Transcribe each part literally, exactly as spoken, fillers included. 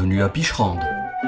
bienvenue à Picherande.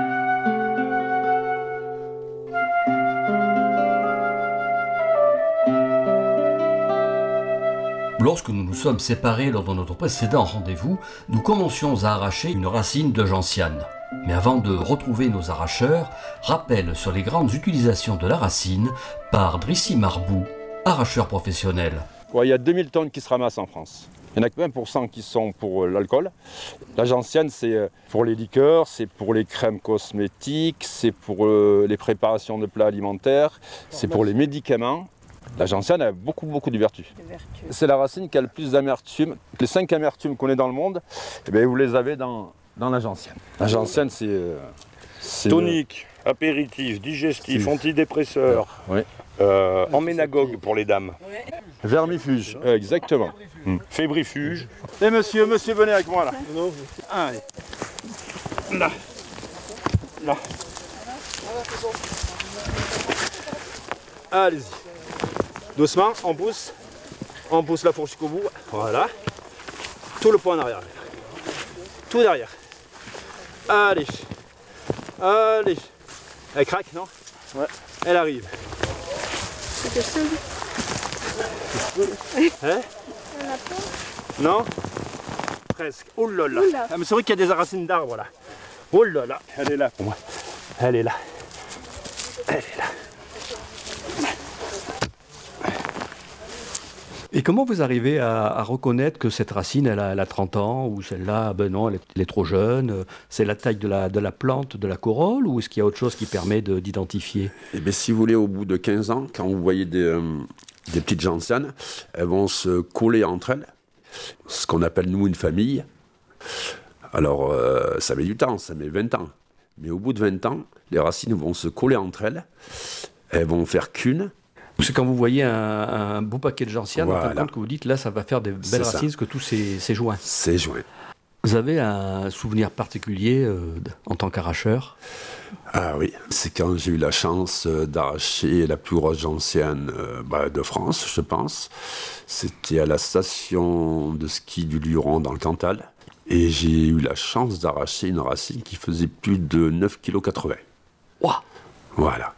Lorsque nous nous sommes séparés lors de notre précédent rendez-vous, nous commencions à arracher une racine de gentiane. Mais avant de retrouver nos arracheurs, rappel sur les grandes utilisations de la racine par Drissi Marbou, arracheur professionnel. Ouais, il y a deux mille tonnes qui se ramassent en France. Il y en a que vingt pour cent qui sont pour l'alcool. La gentiane, c'est pour les liqueurs, c'est pour les crèmes cosmétiques, c'est pour les préparations de plats alimentaires, c'est pour les médicaments. La gentiane a beaucoup, beaucoup de vertus. C'est la racine qui a le plus d'amertume. Les cinq amertumes qu'on ait dans le monde, eh bien, vous les avez dans, dans la gentiane. La gentiane, c'est... Euh, c'est tonique, euh... apéritif, digestif, c'est... antidépresseur, oui. euh, emménagogue pour les dames. Ouais. Vermifuge, euh, exactement. Mmh. Fébrifuge. Et monsieur, monsieur, venez avec moi là. Non. Allez. Là. Là. Allez-y. Doucement, on pousse. On pousse la fourche jusqu'au bout. Voilà. Tout le poids en arrière. Tout derrière. Allez. Allez. Elle craque, non? Ouais. Elle arrive. C'était seul. Hein? Non? Presque. Oh là là. Ah, mais c'est vrai qu'il y a des racines d'arbres là. Oh là là. Elle est là pour moi. Elle est là. Elle est là. Et comment vous arrivez à, à reconnaître que cette racine, elle a, elle a trente ans, ou celle-là, ben non, elle est, elle est trop jeune? C'est la taille de la, de la plante, de la corolle, ou est-ce qu'il y a autre chose qui permet de, d'identifier? Eh bien, si vous voulez, au bout de quinze ans, quand vous voyez des, euh, des petites gentianes, elles vont se coller entre elles, ce qu'on appelle, nous, une famille. Alors, euh, ça met du temps, ça met vingt ans. Mais au bout de vingt ans, les racines vont se coller entre elles, elles vont faire qu'une. C'est quand vous voyez un, un beau paquet de gentianes, voilà. En fin de compte, que vous dites, là, ça va faire des belles racines, que tous ces, ces joints. C'est joints. Vous avez un souvenir particulier euh, en tant qu'arracheur? Ah oui, c'est quand j'ai eu la chance d'arracher la plus grosse gentiane euh, bah, de France, je pense. C'était à la station de ski du Luron dans le Cantal. Et j'ai eu la chance d'arracher une racine qui faisait plus de neuf virgule quatre-vingts kilos. Wow. Voilà.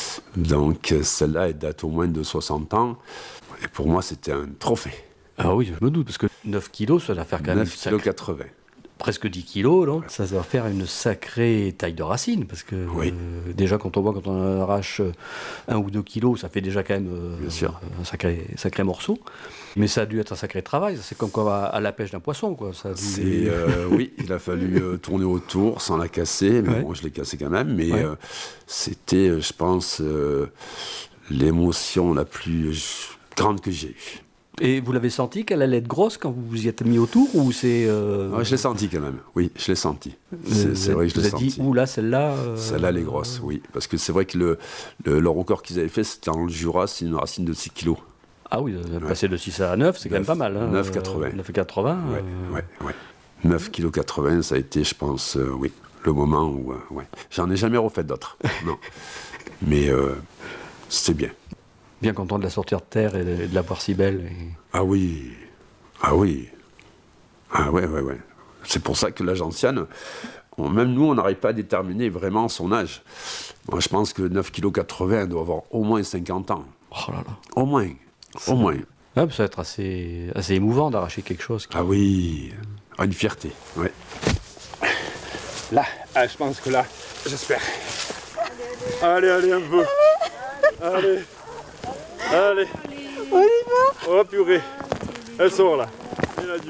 Donc celle-là, elle date au moins de soixante ans. Et pour moi, c'était un trophée. Ah oui, je me doute, parce que neuf kilos, ça va faire quand même... neuf virgule quatre-vingts kilos. Presque dix kilos, donc ouais. Ça va faire une sacrée taille de racine, parce que oui. euh, déjà quand on voit, quand on arrache un ou deux kilos, ça fait déjà quand même euh, Bien sûr. un sacré, sacré morceau. Mais ça a dû être un sacré travail, c'est comme quoi à, à la pêche d'un poisson, quoi. Ça a dû... C'est, euh, oui, il a fallu euh, tourner autour sans la casser, mais ouais. Bon, je l'ai cassée quand même, mais ouais. euh, c'était, je pense, euh, l'émotion la plus grande que j'ai eue. Et vous l'avez senti qu'elle allait être grosse quand vous vous y êtes mis autour, ou c'est... Euh... Ouais, je l'ai senti quand même, oui, je l'ai senti. C'est, vous c'est vrai que je l'ai senti. senti. Ouh là, celle-là... Euh... Celle-là, elle est grosse, oui. Parce que c'est vrai que le, le, le record qu'ils avaient fait, c'était en Jura, c'est une racine de six kilos. Ah oui, ouais. Passer de six à neuf, c'est quand même pas mal. Hein. neuf virgule quatre-vingts. neuf virgule quatre-vingts. Ouais, euh... ouais, ouais. neuf virgule quatre-vingts kilos, ça a été, je pense, euh, oui, le moment où... Euh, ouais. J'en ai jamais refait d'autres, non. Mais euh, c'est bien. Bien content de la sortir de terre et de, de la voir si belle. Et... Ah oui, ah oui. Ah ouais, ouais, ouais. C'est pour ça que la gentiane, on, même nous, on n'arrive pas à déterminer vraiment son âge. Moi, je pense que neuf virgule quatre-vingts kilos, elle doit avoir au moins cinquante ans. Oh là là. Au moins, au moins. Ah, ça va être assez, assez émouvant d'arracher quelque chose. Qui... Ah oui, ah, une fierté, ouais. Là, ah, je pense que là, j'espère. Allez, allez, un peu. Allez. Allez. On y va. Oh purée. Elle sort là. Elle a dû.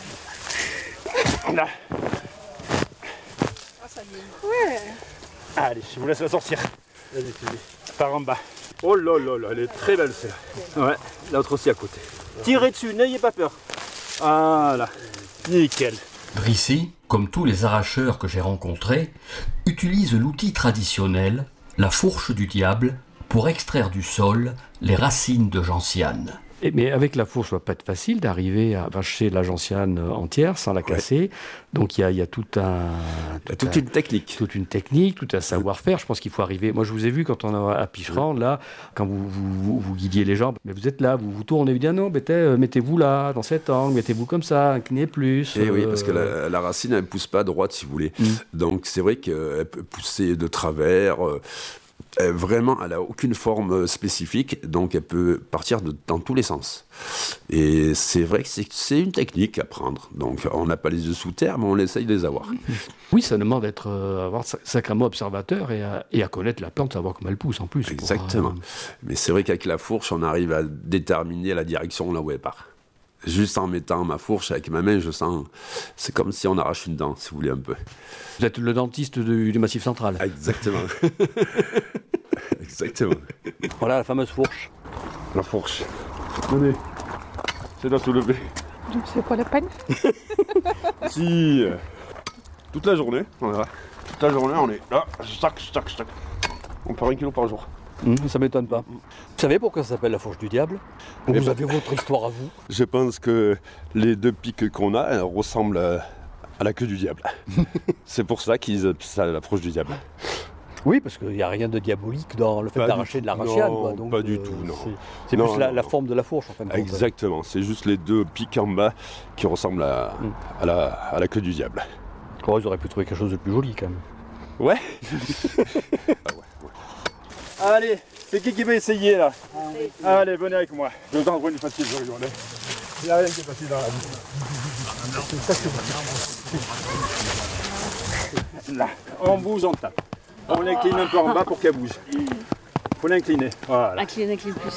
Là. Ah, ça y est. Ouais. Allez, je vous laisse la sortir. Vas-y, vas-y. Par en bas. Oh là là là, elle est très belle celle-là. Ouais, l'autre aussi à côté. Tirez dessus, n'ayez pas peur. Voilà. Nickel. Drissi, comme tous les arracheurs que j'ai rencontrés, utilise l'outil traditionnel, la fourche du diable, pour extraire du sol les racines de gentiane. Et, mais avec la fourche, ça ne va pas être facile d'arriver à vacher la gentiane entière sans la casser. Ouais. Donc il y a, y a tout un, tout toute un, une technique. Toute une technique, tout un savoir-faire. Je pense qu'il faut arriver. Moi, je vous ai vu quand on est à Picherande, là, quand vous, vous, vous, vous guidiez les gens. Mais vous êtes là, vous vous tournez, vous dites ah non, mettez, mettez-vous là, dans cet angle, mettez-vous comme ça, inclinez plus. Et euh... oui, parce que la, la racine, elle ne pousse pas droite, si vous voulez. Mm. Donc c'est vrai qu'elle peut pousser de travers. Euh, Elle, vraiment, elle n'a aucune forme spécifique, donc elle peut partir de, dans tous les sens. Et c'est vrai que c'est, c'est une technique à prendre. Donc on n'a pas les yeux sous terre, mais on essaye de les avoir. Oui, ça demande d'être euh, avoir sacrément observateur et à, et à connaître la plante, savoir comment elle pousse en plus. Exactement. Pour, euh... Mais c'est vrai qu'avec la fourche, on arrive à déterminer la direction là où elle part. Juste en mettant ma fourche avec ma main, je sens... C'est comme si on arrache une dent, si vous voulez, un peu. Vous êtes le dentiste du, du Massif central. Exactement. Exactement. Voilà la fameuse fourche. La fourche. Tenez, c'est la soulever. Donc c'est pas la peine. Si, euh, toute la journée, voilà. Toute la journée, on est là, stack, stack, stack. On perd un kilo par jour. Mmh, ça m'étonne pas. Vous savez pourquoi ça s'appelle la fourche du diable? Vous ben, avez votre histoire à vous? Je pense que les deux pics qu'on a ressemblent à, à la queue du diable. C'est pour ça qu'ils appellent ça la fourche du diable. Oui, parce qu'il n'y a rien de diabolique dans le fait pas d'arracher de la rachiane. Non, quoi. Donc, pas du euh, tout, non. C'est, c'est non, plus la, non, la non. forme de la fourche, en fin de compte. Exactement, c'est juste les deux pics en bas qui ressemblent à, mm. à, la, à la queue du diable. Oh, ils auraient pu trouver quelque chose de plus joli, quand même. Ouais. Ah ouais, ouais. Allez, c'est qui qui va essayer, là? Allez, venez avec moi. Je vous envoie une facile, je rigole. Il n'y a rien qui est facile dans la vie. Là, on bouge, on tape. On l'incline un peu en bas pour qu'elle bouge. Faut l'incliner. Voilà. Incline, incline plus.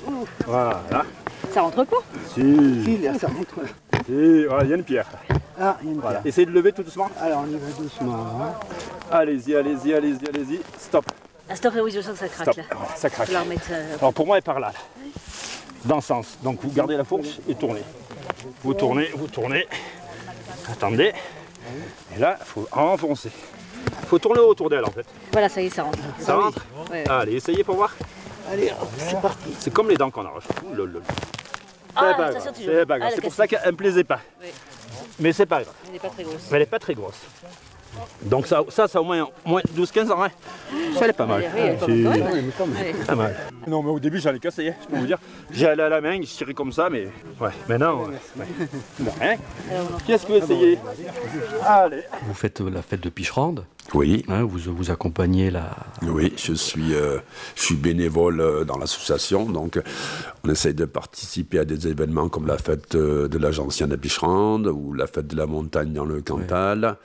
Voilà. Ça rentre pas? Si. Si, là, ça rentre. Si, voilà, il y a une pierre. Ah, il y a une voilà. pierre. Essayez de lever tout doucement. Alors, on y va doucement. Hein. Allez-y, allez-y, allez-y, allez-y. Stop. Ah, stop, oui, je sens que ça craque. Stop. Là. Ouais, ça craque. Je vais la remettre, euh... Alors pour moi, elle est par là. là. Dans le sens. Donc vous gardez la fourche et tournez. Vous tournez, vous tournez. Attendez. Et là, il faut enfoncer. Il faut tourner autour d'elle en fait. Voilà, ça y est, ça rentre. Ça ah, rentre oui. ouais. Allez, essayez pour voir. Allez, hop, c'est parti. C'est comme les dents qu'on arrache. Lol. Ah, c'est pas grave. C'est, pas grave. Ah, c'est pour ça qu'elle ne me plaisait pas. Oui. Mais c'est pas grave. Elle n'est pas très grosse. Elle n'est pas très grosse. Donc ça, ça, ça au moins, moins douze quinze ans. Hein. Ça, elle est pas mal. Oui, elle est pas mal. Elle est pas mal. Pas mal. Non, mais au début, j'en ai cassé, je peux vous dire. J'ai allé à la main, je tirais comme ça, mais ouais, maintenant, ouais. Bon, hein. Qu'est-ce que vous essayez? Allez. Vous faites la fête de Picherande. Oui. Hein, vous, vous accompagnez la... Oui, je suis, euh, je suis bénévole euh, dans l'association, donc on essaye de participer à des événements comme la fête euh, de la gentiane à Picherande ou la fête de la montagne dans le Cantal, ouais.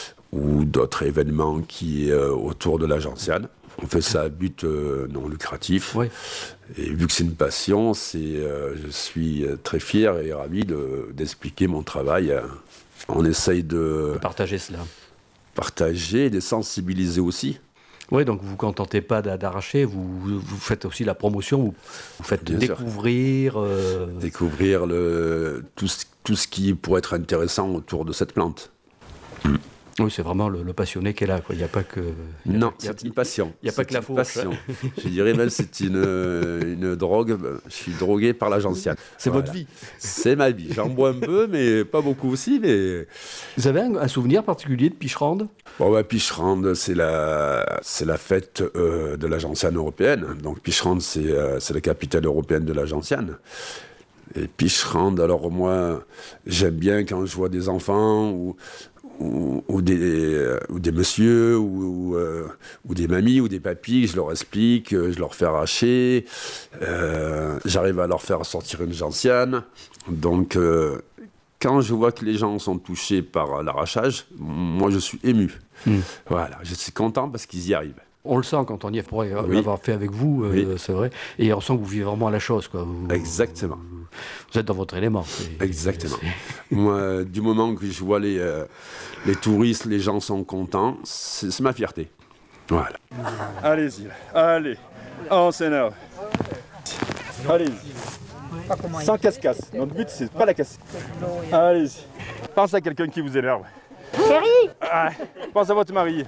Ou d'autres événements qui euh, autour de la gentiane. On fait ça à but euh, non lucratif. Ouais. Et vu que c'est une passion, c'est, euh, je suis très fier et ravi de, d'expliquer mon travail. On essaye de... de partager cela. Partager et de sensibiliser aussi. Oui, donc vous ne vous contentez pas d'arracher, vous, vous faites aussi la promotion, vous, vous faites Bien découvrir... Euh... Découvrir le, tout, ce, tout ce qui pourrait être intéressant autour de cette plante. Mm. Oui, c'est vraiment le, le passionné qui est là, quoi. Il n'y a pas que... Non, a, c'est une passion. Il n'y a pas que la fourche. Passion. Je dirais même c'est une, une drogue. Je suis drogué par la gentiane. C'est voilà. Votre vie. C'est ma vie. J'en bois un peu, mais pas beaucoup aussi. Mais... Vous avez un, un souvenir particulier de Picherande? Bon, bah, Picherande, c'est la, c'est la fête euh, de la gentiane européenne. Donc Picherande, c'est, euh, c'est la capitale européenne de la gentiane. Et Picherande, alors moi, j'aime bien quand je vois des enfants ou... Ou, ou, des, euh, ou des messieurs, ou, ou, euh, ou des mamies, ou des papis, je leur explique, je leur fais arracher, euh, j'arrive à leur faire sortir une gentiane. Donc, euh, quand je vois que les gens sont touchés par l'arrachage, moi je suis ému. Mmh. Voilà, je suis content parce qu'ils y arrivent. On le sent quand on y est, pour oui. l'avoir fait avec vous, euh, oui. C'est vrai. Et on sent que vous vivez vraiment la chose, quoi. Vous, Exactement. Vous, vous êtes dans votre élément. C'est, Exactement. C'est... Moi, du moment que je vois les, euh, les touristes, les gens sont contents, c'est, c'est ma fierté. Voilà. Allez-y, allez, on s'énerve. Allez-y. Sans casse-casse. Notre but, c'est pas la casse. Allez-y. Pense à quelqu'un qui vous énerve. Chérie. Ah, pense à votre mari.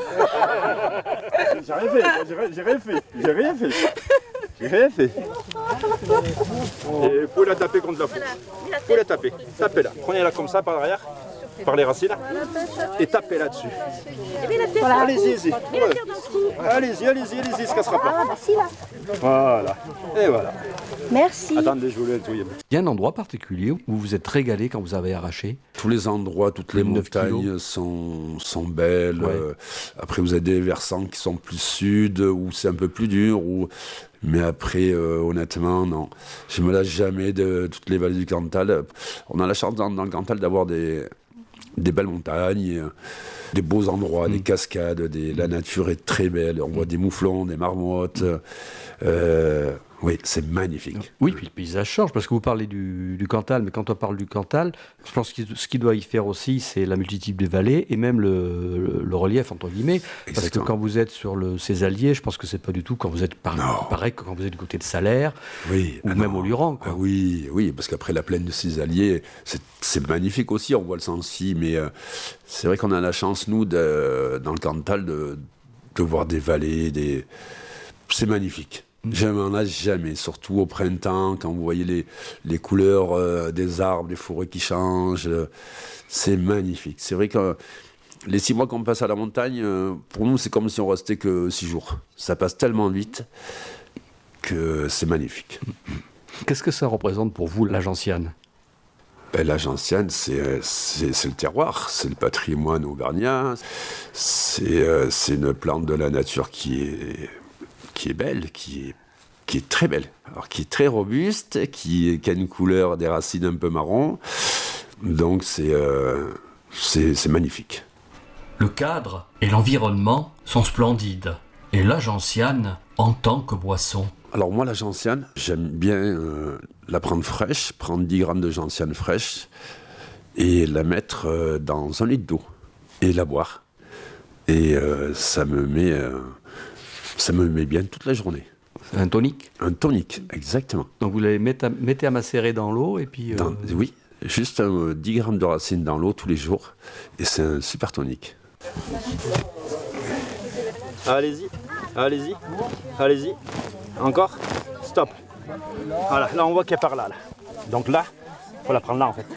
J'ai rien fait, j'ai rien fait, j'ai rien fait, j'ai rien fait. Et vous pouvez la taper contre la fourche. Vous pouvez la taper. Tapez-la. Prenez-la comme ça par derrière, par les racines, et tapez là-dessus. Allez-y, allez-y. Allez-y, allez-y, allez-y, il se cassera pas. Voilà. Et voilà. Merci. Attendez, je vous le nettoyer. Il y a un endroit particulier où vous vous êtes régalé quand vous avez arraché? Tous les endroits, toutes les Plus de neuf montagnes kilos. sont, sont belles. Ouais. Euh, après, vous avez des versants qui sont plus sud, où c'est un peu plus dur. Où... Mais après, euh, honnêtement, non. Je me lâche jamais de toutes les vallées du Cantal. On a la chance dans, dans le Cantal d'avoir des, des belles montagnes, euh, des beaux endroits, Mm. des cascades. Des... La nature est très belle. On voit des mouflons, des marmottes. Euh, oui, c'est magnifique. Oui, puis le paysage change, parce que vous parlez du, du Cantal, mais quand on parle du Cantal, je pense que ce qui doit y faire aussi, c'est la multitude des vallées et même le, le, le relief, entre guillemets. Parce que Exactement. quand vous êtes sur le Césalier, je pense que c'est pas du tout quand vous êtes par- Non. pareil que quand vous êtes du côté de Salaire Oui, ou ah même non. au Luran, quoi. Ah oui, oui, parce qu'après la plaine de Césalier, c'est, c'est magnifique aussi, on voit le Sancy, mais euh, c'est vrai qu'on a la chance, nous, de, dans le Cantal, de, de voir des vallées, des... c'est magnifique. Je m'en lasse jamais, surtout au printemps, quand vous voyez les, les couleurs euh, des arbres, des forêts qui changent, euh, c'est magnifique. C'est vrai que euh, les six mois qu'on passe à la montagne, euh, pour nous, c'est comme si on restait que six jours. Ça passe tellement vite que c'est magnifique. Qu'est-ce que ça représente pour vous, la gentiane? Ben, la gentiane, c'est, euh, c'est, c'est le terroir, c'est le patrimoine auvergnat, c'est, euh, c'est une plante de la nature qui est, qui est belle, qui est, qui est très belle, alors qui est très robuste, qui, qui a une couleur des racines un peu marron, donc c'est, euh, c'est, c'est magnifique. Le cadre et l'environnement sont splendides, et la gentiane en tant que boisson. Alors moi, la gentiane, j'aime bien euh, la prendre fraîche, prendre dix grammes de gentiane fraîche et la mettre euh, dans un litre d'eau et la boire. Et euh, ça me met, euh, ça me met bien toute la journée. Un tonique. Un tonique, exactement. Donc vous les mettez à, mettez à macérer dans l'eau et puis... euh, Dans- oui, juste euh, dix grammes de racines dans l'eau tous les jours et c'est un super tonique. Allez-y, allez-y, allez-y. Encore. Stop. Voilà, là on voit qu'elle est par là, là. Donc là, il faut la prendre là en fait.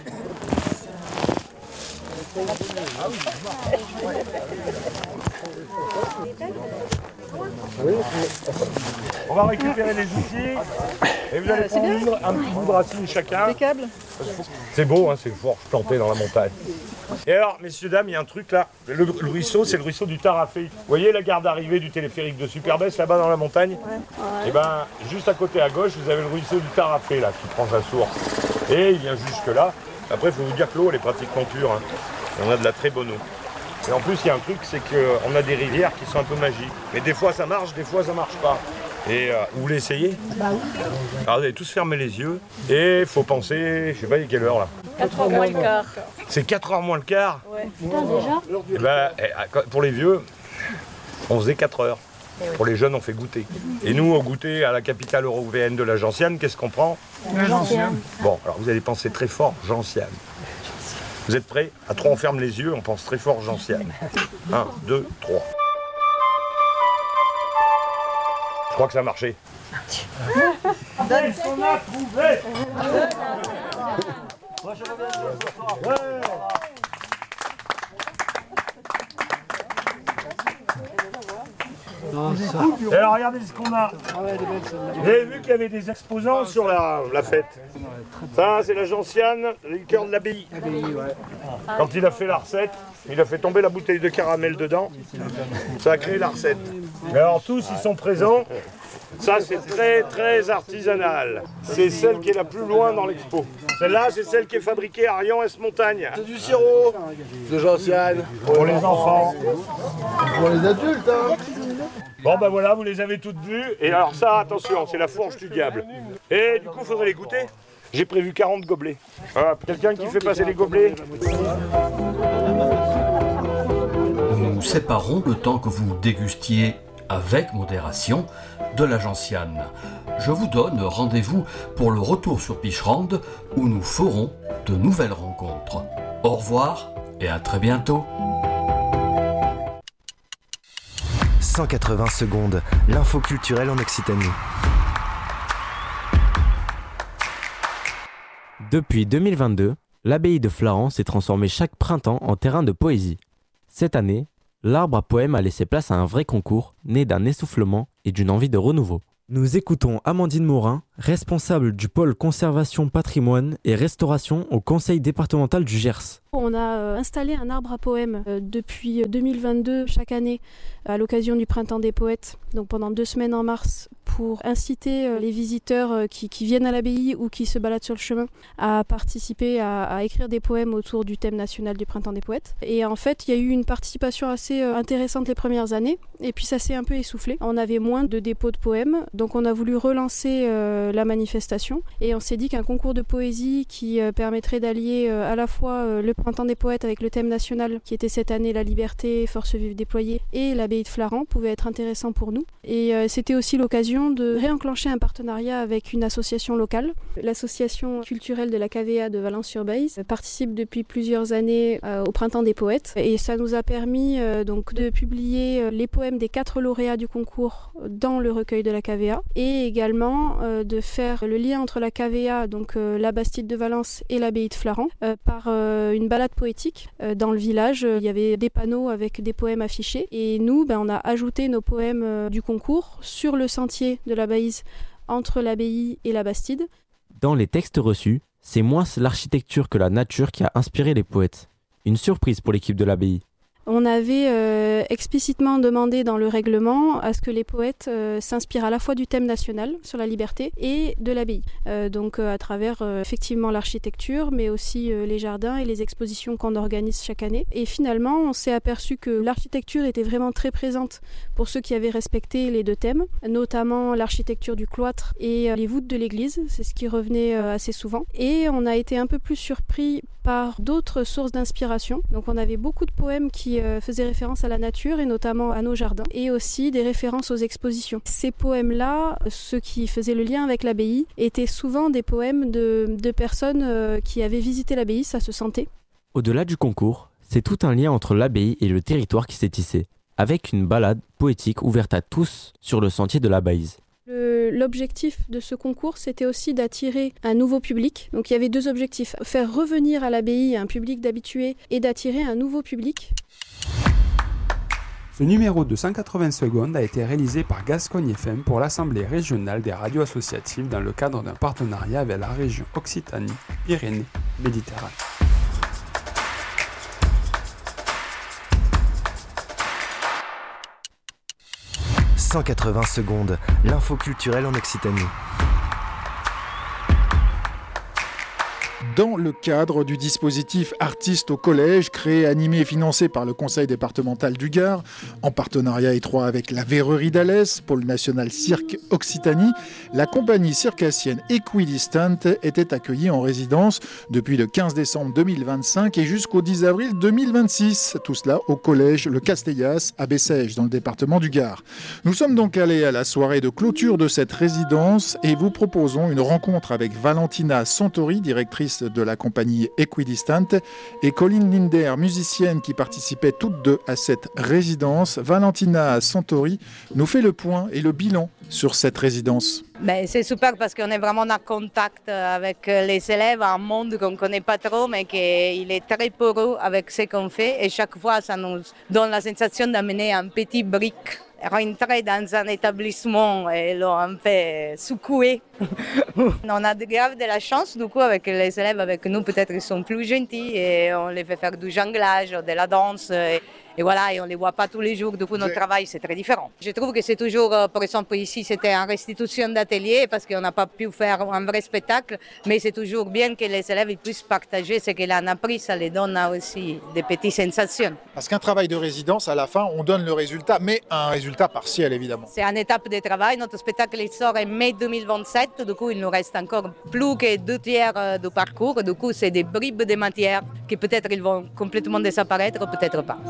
On va récupérer les outils et vous allez prendre une- un petit bout de racine chacun. Les câbles. C'est beau, hein, c'est fort planté dans la montagne. Et alors, messieurs, dames, il y a un truc là. Le, le ruisseau, c'est le ruisseau du Tarafé. Vous voyez la gare d'arrivée du téléphérique de Superbès là-bas dans la montagne? Et ben, juste à côté à gauche, vous avez le ruisseau du Tarafé là qui prend sa source. Et il vient jusque là. Après, il faut vous dire que l'eau, elle est pratiquement pure. Hein. Et on a de la très bonne eau. Et en plus, il y a un truc, c'est qu'on a des rivières qui sont un peu magiques. Mais des fois, ça marche, des fois, ça marche pas. Et euh, vous voulez essayer? Bah oui. Alors, vous allez tous fermer les yeux. Et il faut penser, je sais pas, il est quelle heure là? quatre heures moins le quart. C'est quatre heures moins le quart. Putain, déjà. Eh ben, eh, pour les vieux, on faisait quatre heures. Pour les jeunes, on fait goûter. Et nous, au goûter à la capitale européenne de la gentiane, qu'est-ce qu'on prend? La gentiane. Bon, alors vous allez penser très fort, gentiane. Vous êtes prêts? À trois, on ferme les yeux, on pense très fort, gentiane. Un, deux, trois. Je crois que ça a marché. Qu'est-ce qu'on a trouvé? Et alors regardez ce qu'on a. Vous avez vu qu'il y avait des exposants sur la, la fête. Ça, c'est la gentiane, le liqueur de l'abbaye. Quand il a fait la recette, il a fait tomber la bouteille de caramel dedans. Ça a créé la recette. Mais alors tous, ils sont présents. Ça, c'est très, très artisanal. C'est celle qui est la plus loin dans l'expo. Celle-là, c'est celle qui est fabriquée à Riant-Est-Montagne. C'est du sirop de gentiane. Pour les enfants. Pour les adultes, hein. Bon ben voilà, vous les avez toutes vues. Et alors ça, attention, c'est la fourche du diable. Et du coup, il faudrait les goûter. J'ai prévu quarante gobelets. Voilà, quelqu'un qui fait passer les gobelets? Nous nous séparons le temps que vous dégustiez avec modération de la gentiane. Je vous donne rendez-vous pour le retour sur Picherande où nous ferons de nouvelles rencontres. Au revoir et à très bientôt. cent quatre-vingts secondes, l'info culturelle en Occitanie. Depuis deux mille vingt-deux, l'abbaye de Flaran s'est transformée chaque printemps en terrain de poésie. Cette année, l'arbre à poèmes a laissé place à un vrai concours, né d'un essoufflement et d'une envie de renouveau. Nous écoutons Amandine Morin, responsable du pôle conservation patrimoine et restauration au conseil départemental du Gers. On a installé un arbre à poèmes depuis deux mille vingt-deux chaque année à l'occasion du Printemps des Poètes, donc pendant deux semaines en mars, pour inciter les visiteurs qui, qui viennent à l'abbaye ou qui se baladent sur le chemin à participer à, à écrire des poèmes autour du thème national du Printemps des Poètes. Et en fait, il y a eu une participation assez intéressante les premières années, et puis ça s'est un peu essoufflé. On avait moins de dépôts de poèmes, donc on a voulu relancer euh, la manifestation, et on s'est dit qu'un concours de poésie qui euh, permettrait d'allier euh, à la fois euh, le Printemps des Poètes avec le thème national, qui était cette année la liberté, force vive déployée, et l'abbaye de Flaran, pouvait être intéressant pour nous. Et euh, c'était aussi l'occasion de réenclencher un partenariat avec une association locale. L'association culturelle de la K V A de Valence-sur-Baïse participe depuis plusieurs années euh, au Printemps des Poètes, et ça nous a permis euh, donc de publier euh, les poèmes des quatre lauréats du concours dans le recueil de la K V A, et également euh, de faire le lien entre la K V A, donc euh, la Bastide de Valence et l'abbaye de Flaran, euh, par euh, une balade poétique. Euh, dans le village, euh, il y avait des panneaux avec des poèmes affichés, et nous, ben, on a ajouté nos poèmes euh, du concours sur le sentier de la Baïse entre l'abbaye et la Bastide. Dans les textes reçus, c'est moins l'architecture que la nature qui a inspiré les poètes. Une surprise pour l'équipe de l'abbaye. On avait euh, explicitement demandé dans le règlement à ce que les poètes euh, s'inspirent à la fois du thème national sur la liberté et de l'abbaye. Euh, donc euh, à travers euh, effectivement l'architecture, mais aussi euh, les jardins et les expositions qu'on organise chaque année. Et finalement, on s'est aperçu que l'architecture était vraiment très présente pour ceux qui avaient respecté les deux thèmes, notamment l'architecture du cloître et euh, les voûtes de l'église, c'est ce qui revenait euh, assez souvent. Et on a été un peu plus surpris par d'autres sources d'inspiration. Donc on avait beaucoup de poèmes qui euh, faisaient référence à la nature et notamment à nos jardins, et aussi des références aux expositions. Ces poèmes-là, ceux qui faisaient le lien avec l'abbaye, étaient souvent des poèmes de, de personnes euh, qui avaient visité l'abbaye, ça se sentait. Au-delà du concours, c'est tout un lien entre l'abbaye et le territoire qui s'est tissé, avec une balade poétique ouverte à tous sur le sentier de la Baïse. Le, l'objectif de ce concours, c'était aussi d'attirer un nouveau public. Donc il y avait deux objectifs, faire revenir à l'abbaye un public d'habitués et d'attirer un nouveau public. Ce numéro de cent quatre-vingts secondes a été réalisé par Gascogne F M pour l'Assemblée régionale des radios associatives dans le cadre d'un partenariat avec la région Occitanie-Pyrénées-Méditerranée. cent quatre-vingts secondes, l'info culturelle en Occitanie. Dans le cadre du dispositif Artistes au collège, créé, animé et financé par le Conseil départemental du Gard, en partenariat étroit avec la Verrerie d'Alès, Pôle national Cirque Occitanie, la compagnie circassienne Equidistant était accueillie en résidence depuis le quinze décembre deux mille vingt-cinq et jusqu'au dix avril deux mille vingt-six. Tout cela au collège Le Castellas à Bessèges, dans le département du Gard. Nous sommes donc allés à la soirée de clôture de cette résidence et vous proposons une rencontre avec Valentina Santori, directrice de la compagnie Equidistant, et Colline Linder, musicienne qui participait toutes deux à cette résidence. Valentina Santori nous fait le point et le bilan sur cette résidence. Ben, c'est super parce qu'on est vraiment en contact avec les élèves, un monde qu'on ne connaît pas trop, mais qui est très poreux avec ce qu'on fait. Et chaque fois, ça nous donne la sensation d'amener un petit brick, rentrer dans un établissement et leur un peu secouer. On a grave de la chance, du coup, avec les élèves avec nous, peut-être ils sont plus gentils et on les fait faire du jonglage, de la danse. Et... Et voilà, et on ne les voit pas tous les jours, du coup notre travail c'est très différent. Je trouve que c'est toujours, par exemple ici c'était en restitution d'atelier parce qu'on n'a pas pu faire un vrai spectacle, mais c'est toujours bien que les élèves puissent partager ce qu'ils ont appris, ça les donne aussi des petites sensations. Parce qu'un travail de résidence, à la fin, on donne le résultat, mais un résultat partiel évidemment. C'est une étape de travail, notre spectacle il sort en mai deux mille vingt-sept, du coup il nous reste encore plus que deux tiers du parcours, du coup c'est des bribes de matière qui peut-être ils vont complètement disparaître, peut-être pas.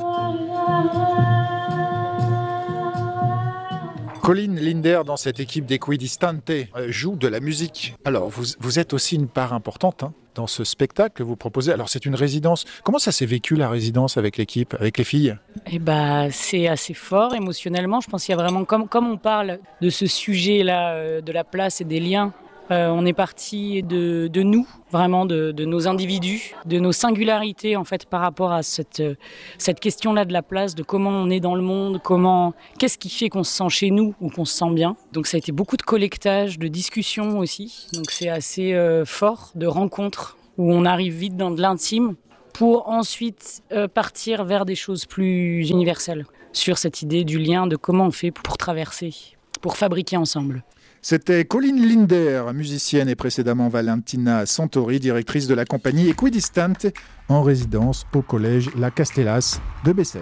Colline Linder, dans cette équipe d'Equidistante, joue de la musique. Alors, vous, vous êtes aussi une part importante hein, dans ce spectacle que vous proposez. Alors, c'est une résidence. Comment ça s'est vécu, la résidence, avec l'équipe, avec les filles ? Eh bah, c'est assez fort émotionnellement. Je pense qu'il y a vraiment, comme, comme on parle de ce sujet-là, euh, de la place et des liens Euh, on est parti de, de nous, vraiment de, de nos individus, de nos singularités en fait par rapport à cette, cette question-là de la place, de comment on est dans le monde, comment, qu'est-ce qui fait qu'on se sent chez nous ou qu'on se sent bien. Donc ça a été beaucoup de collectage, de discussions aussi. Donc c'est assez euh, fort, de rencontres où on arrive vite dans de l'intime pour ensuite euh, partir vers des choses plus universelles sur cette idée du lien, de comment on fait pour traverser, pour fabriquer ensemble. C'était Colline Linder, musicienne, et précédemment Valentina Santori, directrice de la compagnie Equidistante, en résidence au collège La Castellas de Bessèges.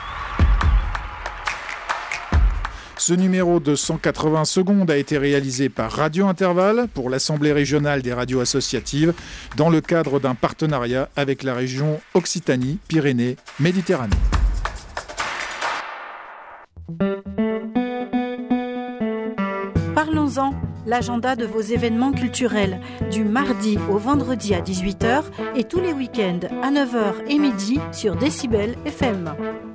Ce numéro de cent quatre-vingts secondes a été réalisé par Radio Intervalle pour l'Assemblée régionale des radios associatives dans le cadre d'un partenariat avec la région Occitanie-Pyrénées-Méditerranée. Parlons-en, l'agenda de vos événements culturels, du mardi au vendredi à dix-huit heures et tous les week-ends à neuf heures et midi sur Décibel F M.